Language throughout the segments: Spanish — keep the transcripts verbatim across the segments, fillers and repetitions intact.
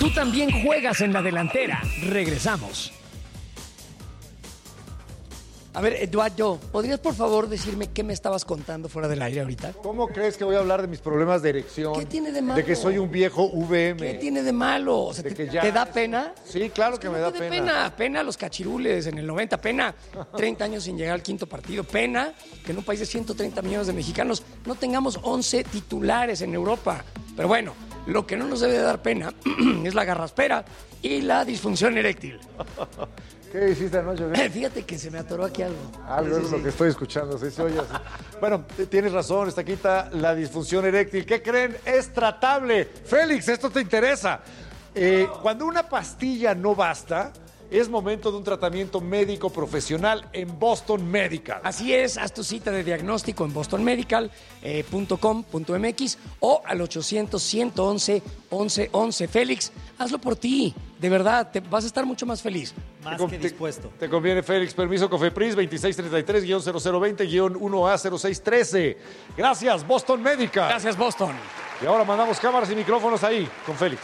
tú también juegas en la delantera. Regresamos. A ver, Eduardo, ¿podrías por favor decirme qué me estabas contando fuera del aire ahorita? ¿Cómo crees que voy a hablar de mis problemas de erección? ¿Qué tiene de malo? De que soy un viejo V M. ¿Qué tiene de malo? O sea, De ¿te, que ya- ¿te da pena? Sí, claro Es que que me no da te dé pena. pena. Pena los cachirules en el noventa. Pena treinta años sin llegar al quinto partido. Pena que en un país de ciento treinta millones de mexicanos no tengamos once titulares en Europa. Pero bueno, lo que no nos debe de dar pena es la garraspera y la disfunción eréctil. ¿Qué hiciste anoche? ¿Qué? Fíjate que se me atoró aquí algo. Algo Sí, es sí, lo que estoy escuchando, sí se oye así. Bueno, t- tienes razón, está quita la disfunción eréctil. ¿Qué creen? Es tratable. Félix, esto te interesa. Eh, cuando una pastilla no basta, es momento de un tratamiento médico profesional en Boston Medical. Así es, haz tu cita de diagnóstico en boston medical punto com punto m x o al ochocientos, ciento once, once once. Félix, hazlo por ti, de verdad, te vas a estar mucho más feliz. Más Te- que te- dispuesto. Te conviene, Félix. Permiso Cofepris veintiséis treinta y tres guión cero cero veinte guión uno A cero seis trece. Gracias, Boston Medical. Gracias, Boston. Y ahora mandamos cámaras y micrófonos ahí con Félix.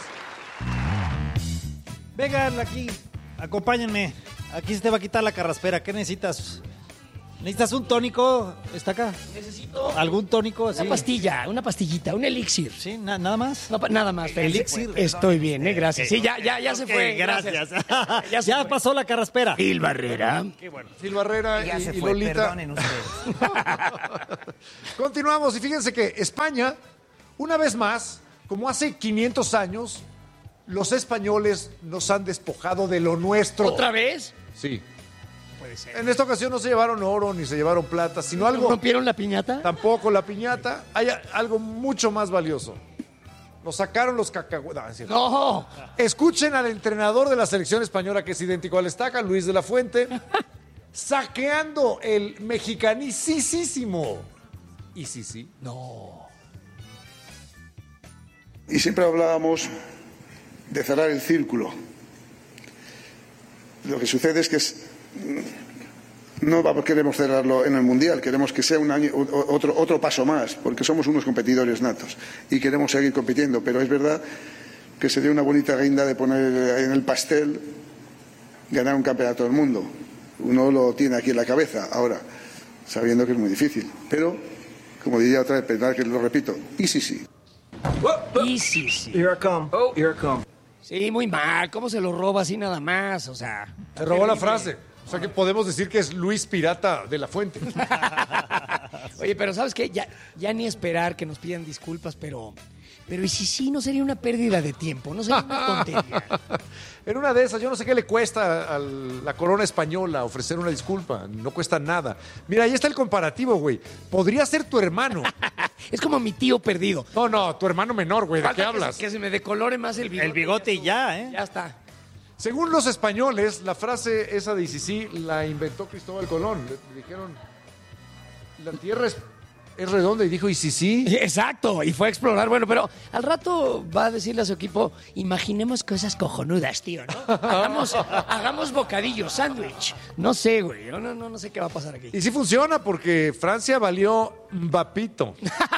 Vengan aquí, acompáñenme. Aquí se te va a quitar la carraspera. ¿Qué necesitas? ¿Necesitas un tónico? ¿Está acá? Necesito ¿Algún tónico así? una pastilla, una pastillita, un elixir. Sí, na- nada más. No, pa- nada más, Félix. Elixir. Estoy bien, ¿eh? Gracias. Sí, ya, ya, ya se Ok, fue. gracias. Ya, Ya, se fue. pasó la carraspera. Gil Barrera. Phil Barrera Ya y, se y fue, Lolita. perdonen ustedes. Continuamos y fíjense que España, una vez más, como hace quinientos años, los españoles nos han despojado de lo nuestro. ¿Otra vez? Sí. Puede ser. En esta ocasión no se llevaron oro ni se llevaron plata, sino algo, ¿Rompieron la piñata? tampoco la piñata, hay a- algo mucho más valioso. Nos sacaron los cacahuetes. No. Escuchen al entrenador de la selección española, que es idéntico al Estaca, Luis de la Fuente, saqueando el mexicanicísimo. Y sí, sí. No. Y siempre hablábamos de cerrar el círculo. Lo que sucede es que es- no va- queremos cerrarlo en el Mundial, queremos que sea un año, o- otro, otro paso más, porque somos unos competidores natos y queremos seguir compitiendo, pero es verdad que sería una bonita guinda de poner en el pastel ganar un campeonato del mundo. Uno lo tiene aquí en la cabeza ahora, sabiendo que es muy difícil, pero, como diría otra vez, perdón que lo repito, y sí, sí. Y sí, sí. Here I come. Oh, here I come. Sí, muy mal. ¿Cómo se lo roba así nada más? O sea. Se robó la terrible. frase. O sea que podemos decir que es Luis Pirata de la Fuente. Oye, pero ¿sabes qué? Ya, ya ni esperar que nos pidan disculpas, pero... Pero ¿y si sí no sería una pérdida de tiempo? ¿No sería una tontería? En una de esas, yo no sé qué le cuesta a la corona española ofrecer una disculpa. No cuesta nada. Mira, ahí está el comparativo, güey. Podría ser tu hermano. Es como mi tío perdido. No, no, tu hermano menor, güey. ¿De Falta qué que hablas? se- Que se me decolore más el bigote. El bigote y ya, ¿eh? Ya está. Según los españoles, la frase esa de sí la inventó Cristóbal Colón. Le, le dijeron, la tierra es, es redonda y dijo, ¿y sí sí? Exacto, y fue a explorar. Bueno, pero al rato va a decirle a su equipo, imaginemos cosas cojonudas, tío, ¿no? Hagamos, hagamos bocadillos, sándwich. No sé, güey, no, no, no, no sé qué va a pasar aquí. Y sí funciona porque Francia valió Mbappito.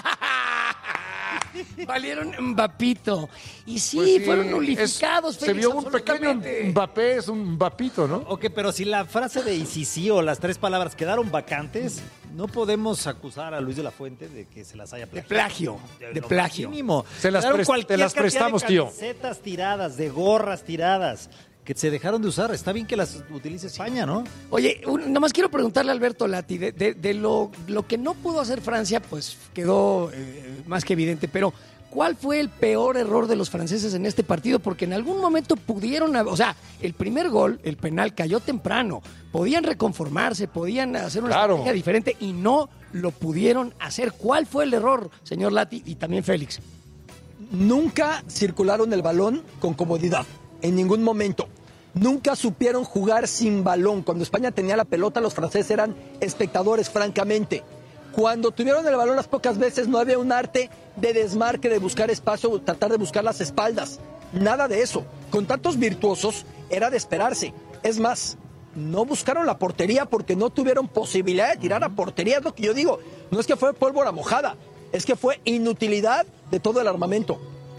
Valieron Mbappito. Y sí, Pues sí, fueron es- nulificados. se Félix, vio un pequeño absolutamente. Mbappé, es un Mbappito, ¿no? Ok, pero si la frase de y sí, sí o las tres palabras quedaron vacantes, no podemos acusar a Luis de la Fuente de que se las haya De plagiado. plagio, de plagio. Mínimo. Se las Quedaron pres- cualquier te las cantidad prestamos, de tío. camisetas tiradas, de gorras tiradas, que se dejaron de usar. Está bien que las utilice España, ¿no? Oye, un- nada más quiero preguntarle a Alberto Lati, de, de- de lo, lo que no pudo hacer Francia, pues quedó eh, más que evidente, pero ¿cuál fue el peor error de los franceses en este partido? Porque en algún momento pudieron, hab- o sea, el primer gol, el penal, cayó temprano, podían reconformarse, podían hacer una Claro. estrategia diferente y no lo pudieron hacer. ¿Cuál fue el error, señor Lati y también Félix? Nunca circularon el balón con comodidad, en ningún momento. Nunca supieron jugar sin balón. Cuando España tenía la pelota, los franceses eran espectadores, francamente. Cuando tuvieron el balón las pocas veces, no había un arte de desmarque, de buscar espacio, tratar de buscar las espaldas. Nada de eso. Con tantos virtuosos, era de esperarse. Es más, no buscaron la portería porque no tuvieron posibilidad de tirar a portería. Es lo que yo digo. No es que fue pólvora mojada, es que fue inutilidad de todo el armamento.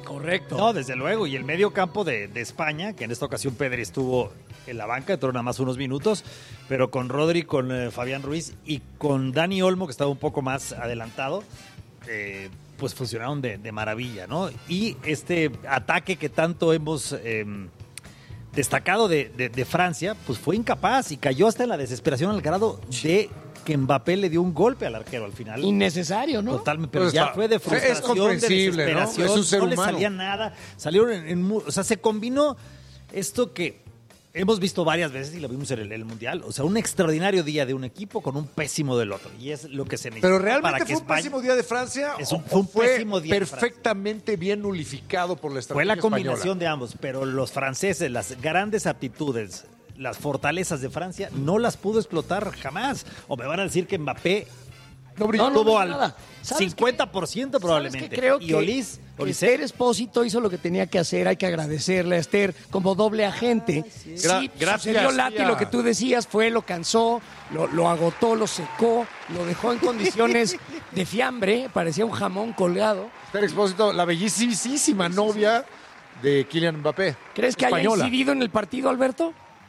Correcto. No, desde luego. Y el medio campo de, de España, que en esta ocasión Pedri estuvo en la banca, entró nada más unos minutos, pero con Rodri, con eh, Fabián Ruiz y con Dani Olmo, que estaba un poco más adelantado, eh, pues funcionaron de, de maravilla, ¿no? Y este ataque que tanto hemos eh, destacado de, de, de Francia, pues fue incapaz y cayó hasta en la desesperación al grado de que Mbappé le dio un golpe al arquero al final. Innecesario, ¿no? Totalmente, pero Pues ya está- fue de es frustración, de comprensible, ¿no? desesperación, Es un ser no le humano. salía nada, salieron en, en mu- o sea, se combinó esto que hemos visto varias veces y lo vimos en el, el Mundial, o sea, un extraordinario día de un equipo con un pésimo del otro, y es lo que se necesita Pero para realmente que fue un España- pésimo día de Francia. Es un- o- fue un o fue pésimo día de Francia. perfectamente bien nulificado por la estrategia Fue la combinación española. de ambos, pero los franceses, las grandes aptitudes, las fortalezas de Francia, no las pudo explotar jamás. O me van a decir que Mbappé No, no, no, tuvo no, al nada. ¿Sabes cincuenta por ciento probablemente. ¿Sabes qué? Creo y que Olis, que Olise, Esther Espósito hizo lo que tenía que hacer. Hay que agradecerle a Esther como doble agente. sí, Gra- gracias, sucedió Lati, tía. lo que tú decías fue, lo cansó, lo, lo agotó, lo secó, lo dejó en condiciones de fiambre, parecía un jamón colgado. Esther Expósito, la bellísima novia de Kylian Mbappé. ¿Crees que española. haya incidido en el partido, Alberto?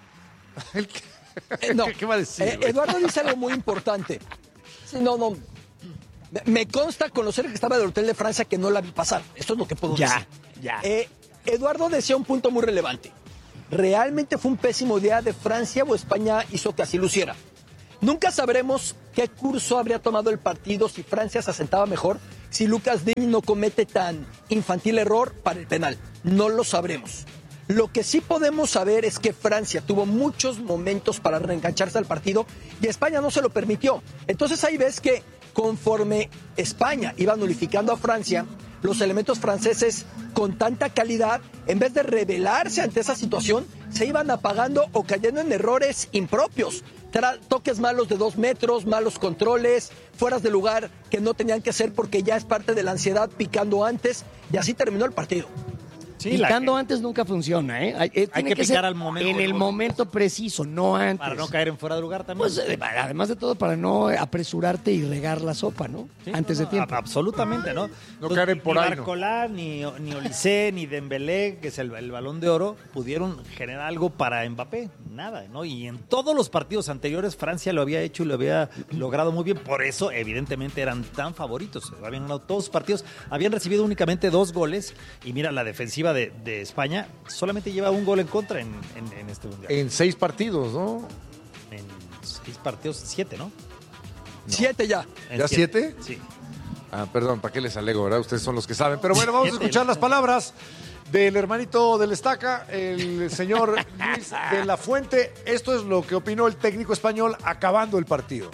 El que- Eh, no. ¿Qué va a decir? Eh, güey? Eduardo dice algo muy importante. Sí, no, no. Me- Me consta conocer que estaba del Hotel de Francia que no la vi pasar. Esto es lo que puedo Ya, decir. ya. Eh, Eduardo decía un punto muy relevante. ¿Realmente fue un pésimo día de Francia o España hizo que así luciera? Nunca sabremos qué curso habría tomado el partido si Francia se asentaba mejor, si Lucas Digne no comete tan infantil error para el penal. No lo sabremos. Lo que sí podemos saber es que Francia tuvo muchos momentos para reengancharse al partido y España no se lo permitió. Entonces ahí ves que conforme España iba nulificando a Francia, los elementos franceses con tanta calidad, en vez de rebelarse ante esa situación, se iban apagando o cayendo en errores impropios. Tra- toques malos de dos metros, malos controles, fueras de lugar que no tenían que ser porque ya es parte de la ansiedad, picando antes, y así terminó el partido. Sí, la Picando que- antes nunca funciona, ¿eh? Hay, eh, tiene que picar ser al momento en el correcto. momento preciso, no antes. para no caer en fuera de lugar también. Pues, eh, además de todo, para no apresurarte y regar la sopa, ¿no? Sí, Antes no, de no, tiempo. a- Absolutamente, ¿no? No caer en por ni ahí, ¿no? Barcolá, ni, ni Olise, ni Dembélé, que es el, el Balón de Oro, pudieron generar algo para Mbappé. Nada, ¿no? Y en todos los partidos anteriores Francia lo había hecho y lo había logrado muy bien. Por eso, evidentemente, eran tan favoritos. Habían ganado todos los partidos. Habían recibido únicamente dos goles. Y mira, la defensiva de, de España solamente lleva un gol en contra en, en- en este mundial. En seis partidos, ¿no? En seis partidos, siete, ¿no? Siete ya. En ¿Ya siete? Sí. Ah, perdón, ¿para qué les alego, verdad? Ustedes son los que saben. Pero bueno, vamos a Siete. escuchar las palabras del hermanito del Estaca, el señor Luis de la Fuente. Esto es lo que opinó el técnico español acabando el partido.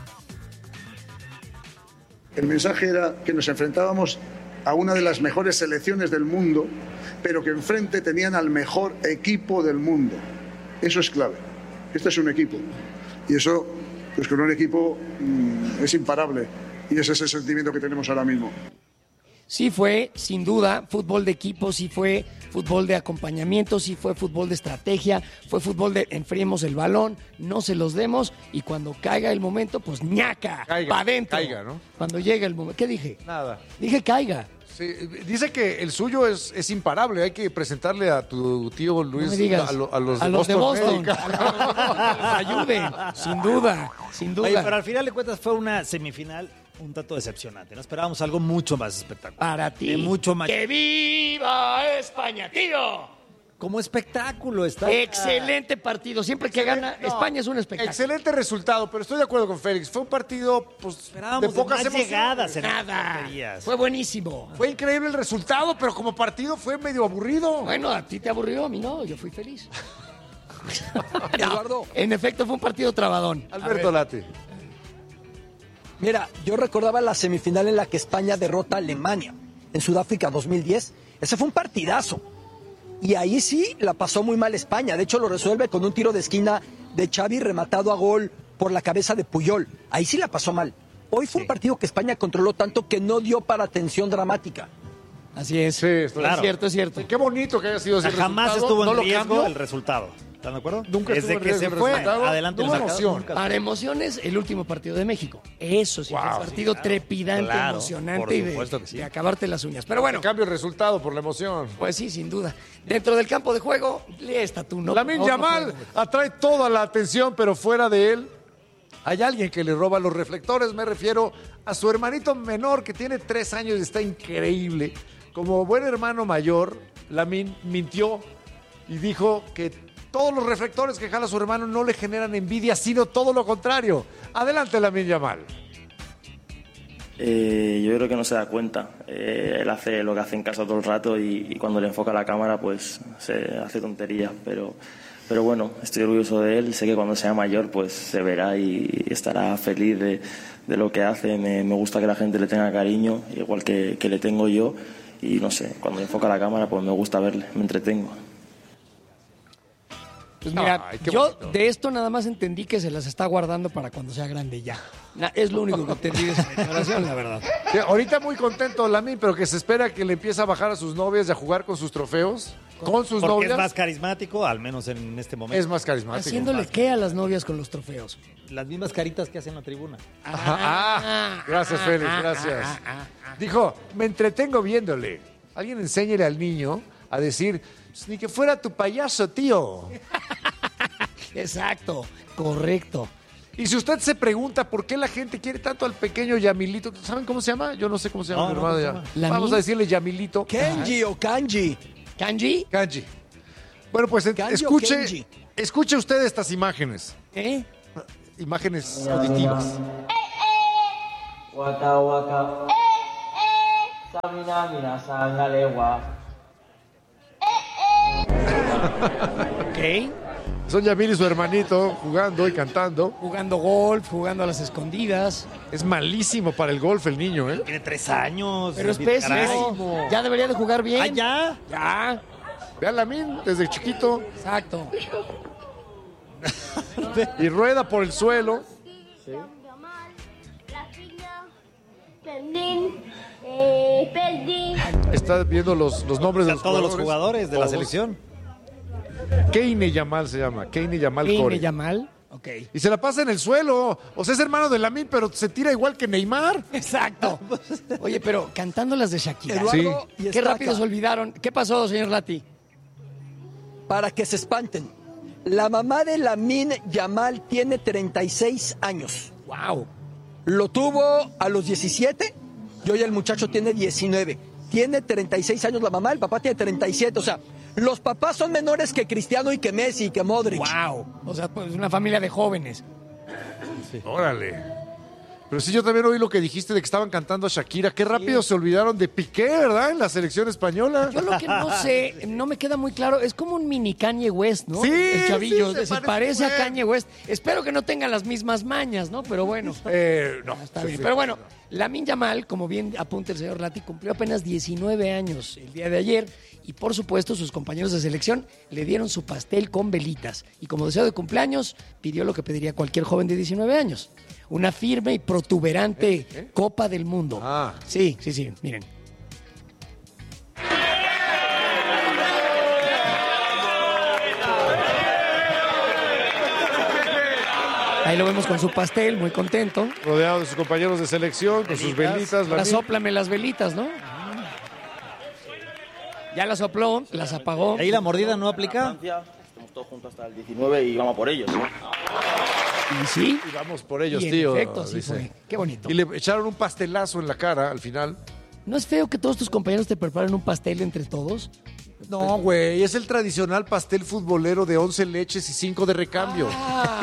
El mensaje era que nos enfrentábamos a una de las mejores selecciones del mundo, pero que enfrente tenían al mejor equipo del mundo. Eso es clave. Este es un equipo. Y eso, pues con un equipo mmm, es imparable. Y ese es el sentimiento que tenemos ahora mismo. Sí fue, sin duda, fútbol de equipo, sí fue fútbol de acompañamiento, sí fue fútbol de estrategia, fue fútbol de enfriemos el balón, no se los demos y cuando caiga el momento, pues ñaca, Caiga, pa' adentro. caiga, ¿no? Cuando llegue el momento. ¿Qué dije? Nada. Dije caiga. Sí, dice que el suyo es, es imparable. Hay que presentarle a tu tío Luis No me digas. a, lo- a los, a los de Boston. Medical. A los de Boston que nos ayuden, sin duda, sin duda. Oye, pero al final de cuentas fue una semifinal un tanto decepcionante. No esperábamos algo mucho más espectacular. Para ti. Eh, mucho más. ¡Que viva España, tío! Como espectáculo está. Excelente partido. Siempre que gana, No, España es un espectáculo. Excelente resultado, pero estoy de acuerdo con Félix. Fue un partido pues, Esperábamos de de pocas más emociones. llegadas en Nada. porterías. Fue buenísimo. Fue increíble el resultado, pero como partido fue medio aburrido. Bueno, a ti te aburrió, a mí no, yo fui feliz. Eduardo. En efecto, fue un partido trabadón. Alberto Late. Mira, yo recordaba la semifinal en la que España derrota a Alemania en Sudáfrica dos mil diez. Ese fue un partidazo. Y ahí sí la pasó muy mal España. De hecho, lo resuelve con un tiro de esquina de Xavi rematado a gol por la cabeza de Puyol. Ahí sí la pasó mal. Hoy fue un partido que España controló tanto que no dio para tensión dramática. Así es. Sí, estoy- Es cierto, es cierto. Qué bonito que haya sido O sea, ese jamás resultado. estuvo en no lo riesgo cambio. el resultado. ¿Están de acuerdo? Nunca Desde estuvo en que riesgo se el fue resultado, adelante no el hubo marcador, emoción. nunca- Para emociones, el último partido de México. Eso sí, fue Wow, un partido sí, claro. trepidante, Claro, emocionante por y de, supuesto que sí. de acabarte las uñas. Pero bueno, En cambio el resultado por la emoción. pues sí, sin duda. Dentro del campo de juego, lee esta tú, ¿no? Lamine Por favor, no Yamal juego. atrae toda la atención, pero fuera de él hay alguien que le roba los reflectores. Me refiero a su hermanito menor que tiene tres años y está increíble. Como buen hermano mayor, Lamine mintió y dijo que todos los reflectores que jala su hermano no le generan envidia, sino todo lo contrario. Adelante, Lamine Yamal. Eh, yo creo que no se da cuenta. Eh, él hace lo que hace en casa todo el rato y, y cuando le enfoca la cámara pues se hace tonterías, pero, pero bueno, estoy orgulloso de él. Sé que cuando sea mayor pues se verá y estará feliz de, de lo que hace. Me, me gusta que la gente le tenga cariño, igual que, que le tengo yo, y no sé, cuando le enfoca la cámara pues me gusta verle, me entretengo. Pues mira, Ay, qué yo bonito. de esto nada más entendí que se las está guardando para cuando sea grande ya. Na- es lo único que entendí de esa declaración, la verdad. Sí, ahorita muy contento Lamine, pero que se espera que le empiece a bajar a sus novias y a jugar con sus trofeos, con sus Porque novias. es más carismático, al menos en este momento. Es más carismático. Haciéndole qué a las novias con los trofeos. Las mismas caritas que hace en la tribuna. Ajá, ah, gracias, Félix, gracias. Dijo, me entretengo viéndole. Alguien enséñele al niño a decir, "Pues ni que fuera tu payaso, tío". Exacto, correcto. Y si usted se pregunta por qué la gente quiere tanto al pequeño Yamilito, ¿saben cómo se llama? Yo no sé cómo se llama No, mi no, hermano ¿cómo ya. se llama? ¿Lamine? Vamos a decirle Yamilito. Kenji o Kanji. ¿Kanji? Kanji. Bueno, pues en- Kanji o escuche, Kenji. escuche usted estas imágenes. ¿Eh? Imágenes auditivas. Waka waka. Samina mina sangalewa. Ok. Son Yamil y su hermanito jugando y cantando. Jugando golf, jugando a las escondidas. Es malísimo para el golf el niño, ¿eh? Tiene tres años. Pero es Caray. pésimo. Ya debería de jugar bien. Ah, ya. Ya. Vean Lamine desde chiquito Exacto. y rueda por el suelo. Perdín, eh, perdín. Está viendo los, los nombres de Están los todos los jugadores. jugadores de la Todos. selección. Keine Yamal se llama. Keine Yamal Keine Core. Yamal. Ok. Y se la pasa en el suelo. O sea, es hermano de Lamine, pero se tira igual que Neymar. Exacto. Oye, pero cantando las de Shakira. Eduardo y Qué Estaca, rápido se olvidaron. ¿Qué pasó, señor Lati? para que se espanten. La mamá de Lamine Yamal tiene treinta y seis años. Wow. Lo tuvo a los diecisiete y hoy el muchacho tiene diecinueve. Tiene treinta y seis años la mamá, el papá tiene treinta y siete. O sea, los papás son menores que Cristiano y que Messi y que Modric. Wow. O sea, pues una familia de jóvenes. Órale. Pero sí, yo también oí lo que dijiste de que estaban cantando a Shakira. Qué rápido se olvidaron de Piqué, ¿verdad? En la selección española. Yo lo que no sé, no me queda muy claro, es como un mini Kanye West, ¿no? Sí, El chavillo, sí, se se, parece parece a bien. Kanye West. Espero que no tenga las mismas mañas, ¿no? Pero bueno. Eh, no, Está sí, bien. sí. Pero bueno, Lamine Yamal, como bien apunta el señor Lati, cumplió apenas diecinueve años el día de ayer y por supuesto sus compañeros de selección le dieron su pastel con velitas y como deseo de cumpleaños pidió lo que pediría cualquier joven de diecinueve años, una firme y protuberante Copa del Mundo. Ah. Sí, sí, sí, miren. Ahí lo vemos con su pastel, muy contento. Rodeado de sus compañeros de selección, con sus velitas. Ahora Lamine. sóplame las velitas, ¿no? Ya las sopló, las apagó. Ahí la mordida no aplica. Francia, estamos todos juntos hasta el diecinueve y vamos a por ellos. Y sí, Y vamos por ellos, y en tío. efecto, así dice. fue. Qué bonito. Y le echaron un pastelazo en la cara al final. ¿No es feo que todos tus compañeros te preparen un pastel entre todos? No, güey, es el tradicional pastel futbolero de once leches y cinco de recambio. Ah,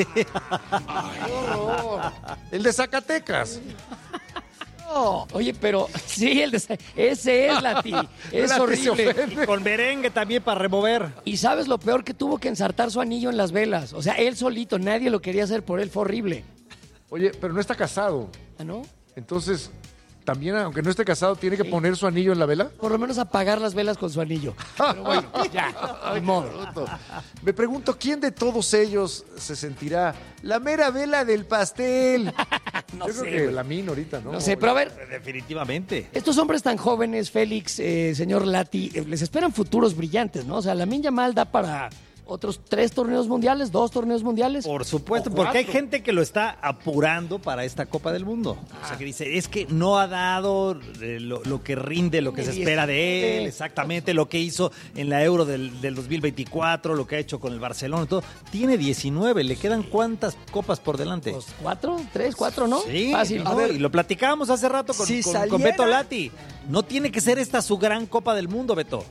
El de Zacatecas. no. Oye, pero sí, el de, ese es Lati. Es Lati se horrible. ofende. Con merengue también para remover. Y sabes lo peor, que tuvo que ensartar su anillo en las velas. O sea, él solito, nadie lo quería hacer por él, fue horrible. Oye, pero no está casado. ¿Ah, no? Entonces, también, aunque no esté casado, tiene que poner su anillo en la vela. Por lo menos apagar las velas con su anillo. Pero bueno, ya, ni modo. Me pregunto, ¿quién de todos ellos se sentirá la mera vela del pastel? No Yo sé, creo que güey. Lamine ahorita, ¿no? No sé, pero a ver, Definitivamente. estos hombres tan jóvenes, Félix, eh, señor Lati, eh, les esperan futuros brillantes, ¿no? O sea, Lamine Yamal da para otros tres torneos mundiales, dos torneos mundiales. Por supuesto, o porque hay cuatro. gente que lo está apurando para esta Copa del Mundo. O sea, que dice, es que no ha dado eh, lo, lo que rinde, lo que se espera de él, exactamente lo que hizo en la Euro del, del dos mil veinticuatro, lo que ha hecho con el Barcelona y todo. Tiene diecinueve, ¿le quedan cuántas copas por delante? Pues cuatro, tres, cuatro, ¿no? Sí, Fácil. no, A ver, y lo platicábamos hace rato con, si con- saliera- con Beto Lati. No tiene que ser esta su gran Copa del Mundo, Beto.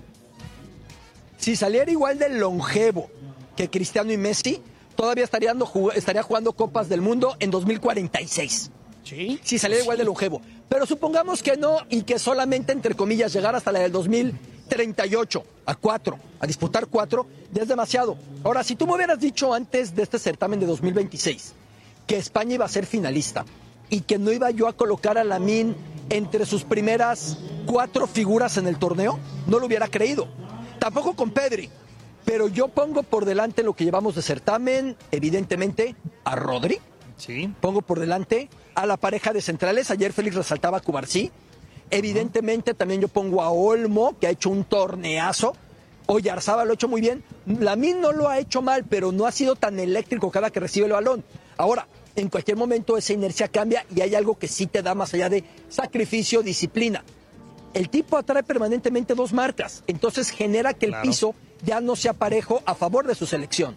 Si saliera igual de longevo que Cristiano y Messi, todavía estaría, dando jug- estaría jugando Copas del Mundo en dos mil cuarenta y seis. sí. Si saliera igual de longevo. Pero supongamos que no y que solamente, entre comillas, llegar hasta la del dos mil treinta y ocho, a cuatro, a disputar cuatro, ya es demasiado. Ahora, si tú me hubieras dicho antes de este certamen de dos mil veintiséis que España iba a ser finalista y que no iba yo a colocar a Lamine entre sus primeras cuatro figuras en el torneo, no lo hubiera creído. Tampoco con Pedri, pero yo pongo por delante lo que llevamos de certamen, evidentemente, a Rodri. Sí. Pongo por delante a la pareja de centrales. Ayer Félix resaltaba a Cubarsí. Evidentemente también yo pongo a Olmo, que ha hecho un torneazo. Oyarzabal lo ha hecho muy bien. Lamine no lo ha hecho mal, pero no ha sido tan eléctrico cada que recibe el balón. Ahora, en cualquier momento esa inercia cambia y hay algo que sí te da más allá de sacrificio, disciplina. El tipo atrae permanentemente dos marcas, entonces genera que el Claro. piso ya no sea parejo a favor de su selección.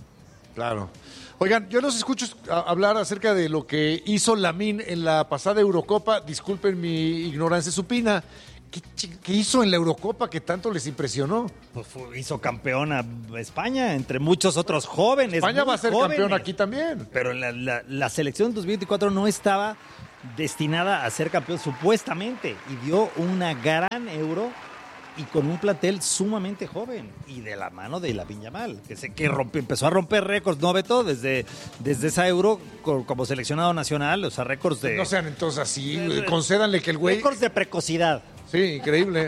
Claro. Oigan, yo los escucho a- hablar acerca de lo que hizo Lamine en la pasada Eurocopa. Disculpen mi ignorancia supina. ¿Qué, chi- qué hizo en la Eurocopa que tanto les impresionó? Pues fue- hizo campeón a España, entre muchos otros jóvenes. España muy va a ser jóvenes. campeón aquí también. Pero la, la- la selección dos mil veinticuatro no estaba destinada a ser campeón supuestamente y dio una gran Euro y con un plantel sumamente joven y de la mano de Lamine Yamal, que se que rompe, empezó a romper récords, ¿no, Beto? Desde, desde esa Euro co- como seleccionado nacional, o sea, récords de No sean entonces así, concédanle que el güey... récords de precocidad. Sí, increíble.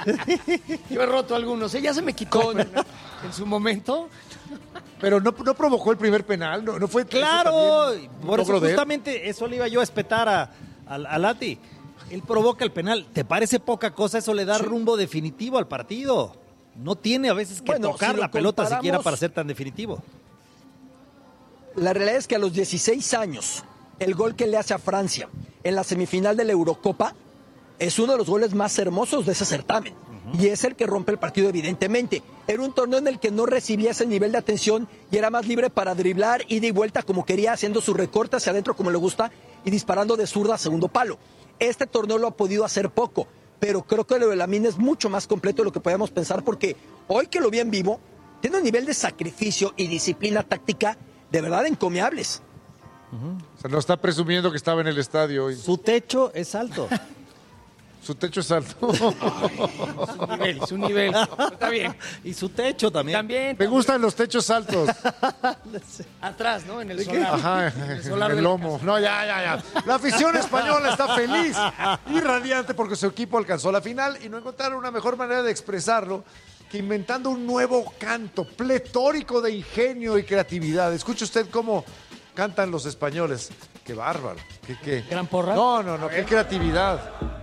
Yo he roto algunos. ¿eh? Ya se me quitó en, en su momento. Pero no, no provocó el primer penal, no, no fue... eso Claro, también un por eso logro de él. justamente eso le iba yo a espetar a, a, a Lati. Él provoca el penal. ¿Te parece poca cosa? Eso le da rumbo definitivo al partido. No tiene a veces que Bueno, tocar si lo la pelota comparamos- siquiera para ser tan definitivo. La realidad es que a los dieciséis años, el gol que le hace a Francia en la semifinal de la Eurocopa es uno de los goles más hermosos de ese certamen. Y es el que rompe el partido, evidentemente. Era un torneo en el que no recibía ese nivel de atención y era más libre para driblar, ida y vuelta como quería, haciendo su recorte hacia adentro como le gusta y disparando de zurda a segundo palo. Este torneo lo ha podido hacer poco, pero creo que lo de Lamine es mucho más completo de lo que podíamos pensar, porque hoy que lo vi en vivo, tiene un nivel de sacrificio y disciplina táctica de verdad encomiables. O sea, no está presumiendo que estaba en el estadio hoy. Su techo es alto. Su techo es alto. Su nivel, su nivel. Está bien. Y su techo también. También. Me gustan los techos altos. Atrás, ¿no? En el solar. Ajá, En el en solar el de la lomo. No, ya, ya, ya. La afición española está feliz y radiante porque su equipo alcanzó la final y no encontraron una mejor manera de expresarlo que inventando un nuevo canto pletórico de ingenio y creatividad. Escuche usted cómo cantan los españoles. Qué bárbaro. Qué, qué. ¿Gran porra? No, no, no, qué creatividad.